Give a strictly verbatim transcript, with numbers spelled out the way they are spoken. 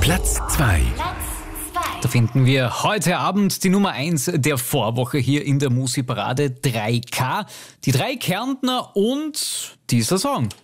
Platz zwei. Da finden wir heute Abend die Nummer eins der Vorwoche hier in der Musikparade drei K. Die drei Kärntner und dieser Song.